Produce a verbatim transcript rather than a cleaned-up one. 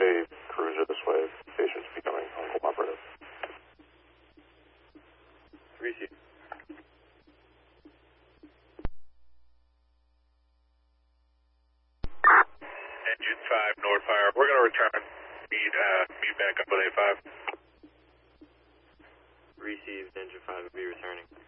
a cruiser this way. Station's becoming uncooperative. Receive. Engine five, Northfire. We're going to return. Meet, uh, meet back up with A five. Received. Engine five will be returning.